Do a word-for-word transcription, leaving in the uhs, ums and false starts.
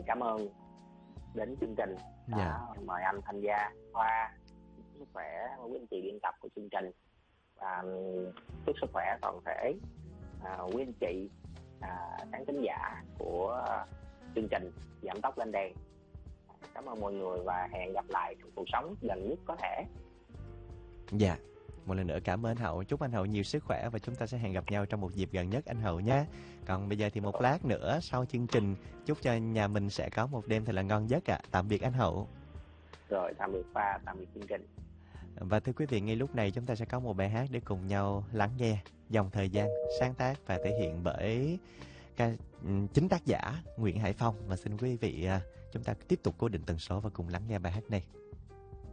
cảm ơn đến chương trình đã Dạ. mời anh tham gia. Khoa sức khỏe quý anh chị biên tập của chương trình, và chúc sức khỏe toàn thể à, quý anh chị à, khán thính giả của chương trình Giảm Tốc Lên Đèn. Cảm ơn mọi người và hẹn gặp lại trong cuộc sống gần nhất có thể. Dạ. Một lần nữa cảm ơn anh Hậu. Chúc anh Hậu nhiều sức khỏe và chúng ta sẽ hẹn gặp nhau trong một dịp gần nhất anh Hậu nhé. Còn bây giờ thì một lát nữa sau chương trình, chúc cho nhà mình sẽ có một đêm thật là ngon giấc ạ. À. Tạm biệt anh Hậu. Rồi, tạm biệt Khoa, tạm biệt chương trình. Và thưa quý vị, ngay lúc này chúng ta sẽ có một bài hát để cùng nhau lắng nghe. Dòng Thời Gian, sáng tác và thể hiện bởi ca, chính tác giả Nguyễn Hải Phong. Và xin quý vị chúng ta tiếp tục cố định tần số và cùng lắng nghe bài hát này.